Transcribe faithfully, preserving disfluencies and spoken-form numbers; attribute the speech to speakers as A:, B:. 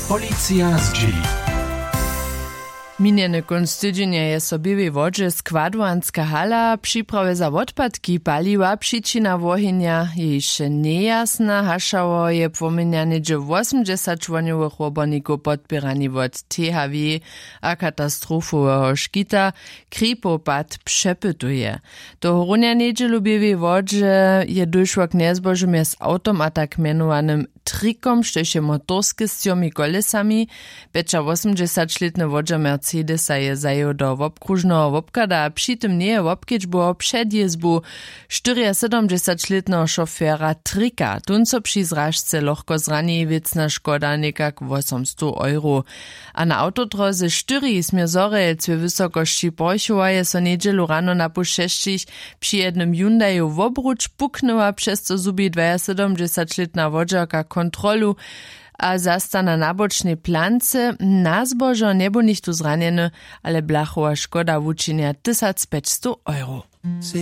A: Policja z dzieli.
B: Minieny kunst tydzienia je sobiewej wodzie składovanska hala, przyprawy za odpadki paliwa, przyczyna wohynia je jeszcze niejasna, haszało je pomieniane w osiemdziesiąt członiowych robotników podpierani od T H W a katastrofowego szkita, kripopad przepytuje. Do hrunia niedzielu biewej wodzie je doszło k nezbożumie z autom a tak mianowanym trikom, štož je motorske s tjomi kolesami, beča osemdziesiątletny wodzia Mercedesa je zajel do obkružného obkada a přitom nie je obkedžbo před jezbu sedemdesiatčtyřletného šoféra trika. Tunco při zražce lohko zraní věcna škoda nekak osemsto euro. A na autodroze štyri smie zorelc ve vysokości Porchova je so niedzielu rano na po šeštich při jednym Hyundaiu v obruč puknęła, przez co zubi sedemdziesiątdvaja wodziaka kontrolu a zastana na bočnej plance. Na zbožo nebo nichtu zranjeny, ale blachova škoda wučinia tysiąc pięćset euro.